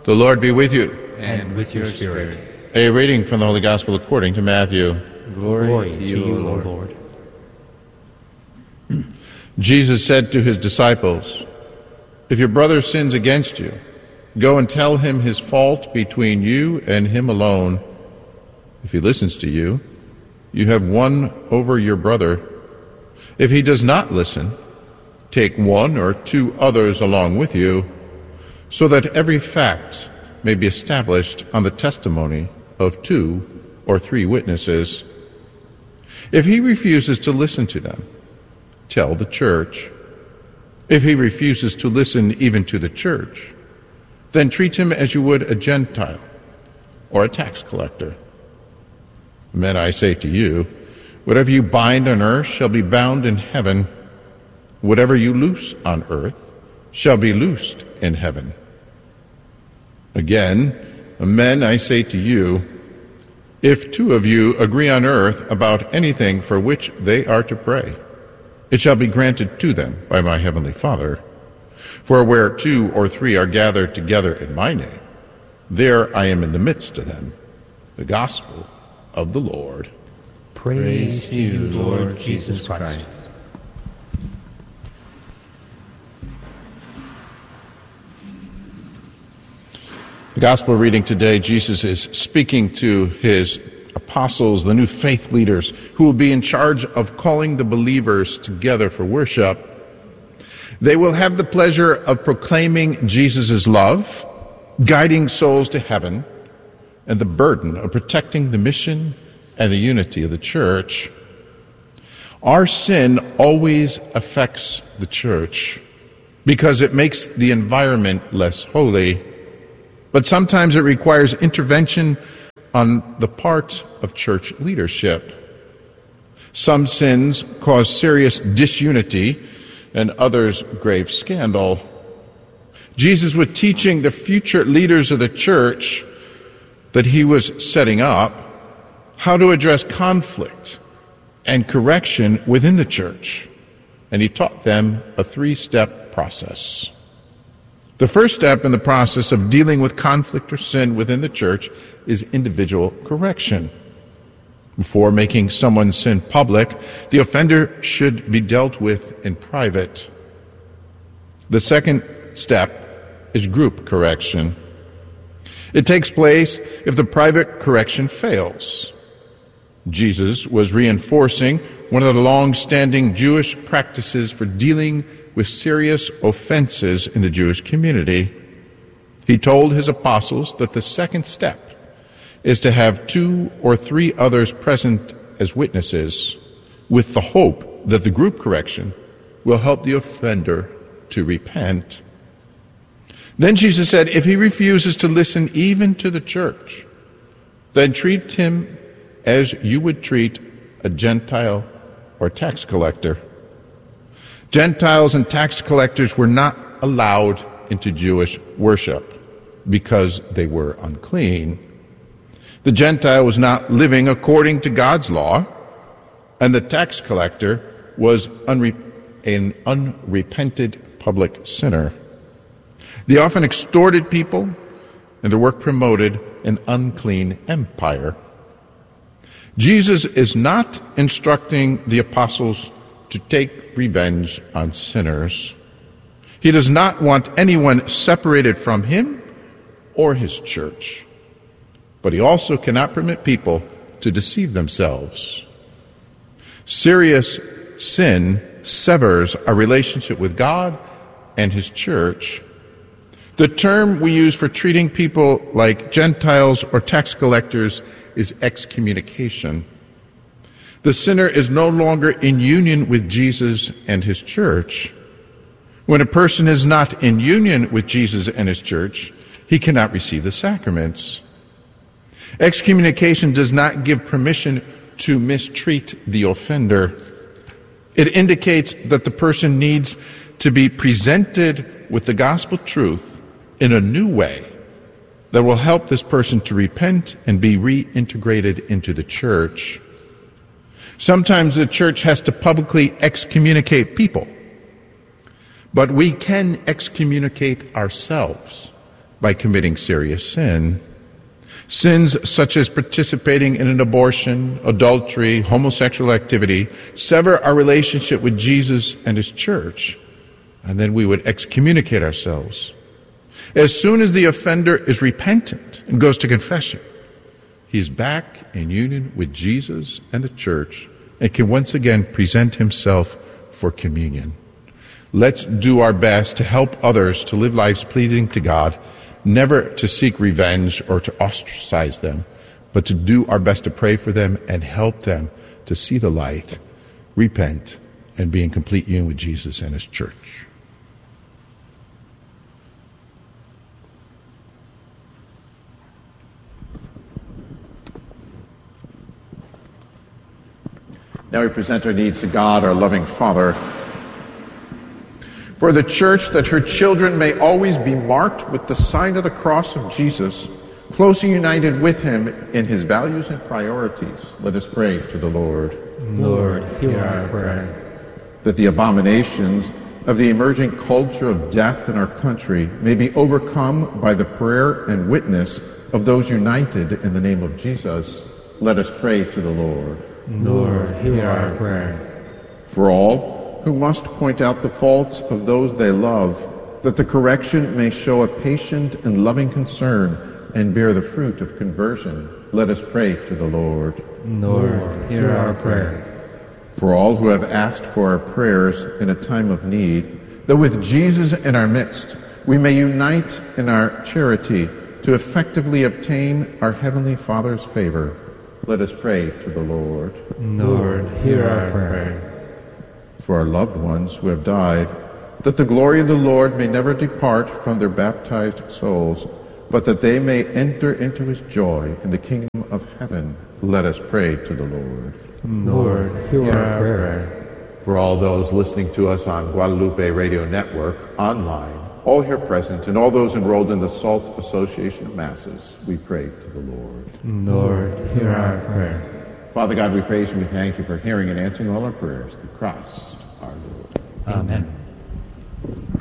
The Lord be with you. And with your spirit. A reading from the Holy Gospel according to Matthew. Glory to you, O Lord. Jesus said to his disciples, "If your brother sins against you, go and tell him his fault between you and him alone. If he listens to you, you have won over your brother. If he does not listen, take one or two others along with you, so that every fact may be established on the testimony of 2 or 3 witnesses. If he refuses to listen to them, tell the church. If he refuses to listen even to the church, then treat him as you would a Gentile or a tax collector. Men, I say to you, whatever you bind on earth shall be bound in heaven. Whatever you loose on earth shall be loosed in heaven. Again, men, I say to you, if 2 of you agree on earth about anything for which they are to pray, it shall be granted to them by my heavenly Father. For where 2 or 3 are gathered together in my name, there I am in the midst of them." The Gospel of the Lord. Praise to you, Lord Jesus Christ. The Gospel reading today, Jesus is speaking to his apostles, the new faith leaders, who will be in charge of calling the believers together for worship. They will have the pleasure of proclaiming Jesus' love, guiding souls to heaven, and the burden of protecting the mission and the unity of the church. Our sin always affects the church because it makes the environment less holy. But sometimes it requires intervention on the part of church leadership. Some sins cause serious disunity and others grave scandal. Jesus was teaching the future leaders of the church that he was setting up how to address conflict and correction within the church. And he taught them a 3-step process. The first step in the process of dealing with conflict or sin within the church is individual correction. Before making someone's sin public, the offender should be dealt with in private. The second step is group correction. It takes place if the private correction fails. Jesus was reinforcing one of the long-standing Jewish practices for dealing with serious offenses in the Jewish community. He told his apostles that the second step is to have 2 or 3 others present as witnesses, with the hope that the group correction will help the offender to repent. Then Jesus said, if he refuses to listen even to the church, then treat him as you would treat a Gentile or tax collector. Gentiles and tax collectors were not allowed into Jewish worship because they were unclean. The Gentile was not living according to God's law, and the tax collector was an unrepented public sinner. They often extorted people, and their work promoted an unclean empire. Jesus is not instructing the apostles to take revenge on sinners. He does not want anyone separated from him or his church. But he also cannot permit people to deceive themselves. Serious sin severs our relationship with God and his church. The term we use for treating people like Gentiles or tax collectors is excommunication. The sinner is no longer in union with Jesus and his church. When a person is not in union with Jesus and his church, he cannot receive the sacraments. Excommunication does not give permission to mistreat the offender. It indicates that the person needs to be presented with the gospel truth in a new way that will help this person to repent and be reintegrated into the church. Sometimes the church has to publicly excommunicate people, but we can excommunicate ourselves by committing serious sin. Sins such as participating in an abortion, adultery, homosexual activity, sever our relationship with Jesus and his church, and then we would excommunicate ourselves. As soon as the offender is repentant and goes to confession, he is back in union with Jesus and the church and can once again present himself for communion. Let's do our best to help others to live lives pleasing to God, never to seek revenge or to ostracize them, but to do our best to pray for them and help them to see the light, repent, and be in complete union with Jesus and his church. Now we present our needs to God, our loving Father. For the church, that her children may always be marked with the sign of the cross of Jesus, closely united with him in his values and priorities. Let us pray to the Lord. Lord, hear our prayer. That the abominations of the emerging culture of death in our country may be overcome by the prayer and witness of those united in the name of Jesus. Let us pray to the Lord. Lord, hear our prayer. For all who must point out the faults of those they love, that the correction may show a patient and loving concern and bear the fruit of conversion. Let us pray to the Lord. Lord, hear our prayer. For all who have asked for our prayers in a time of need, that with Jesus in our midst, we may unite in our charity to effectively obtain our Heavenly Father's favor. Let us pray to the Lord. Lord, hear our prayer. For our loved ones who have died, that the glory of the Lord may never depart from their baptized souls, but that they may enter into his joy in the kingdom of heaven. Let us pray to the Lord. Lord, hear our prayer. For all those listening to us on Guadalupe Radio Network, online, all here present, and all those enrolled in the SALT Association of Masses, we pray to the Lord. Lord, hear our prayer. Father God, we praise you and we thank you for hearing and answering all our prayers through Christ our Lord. Amen.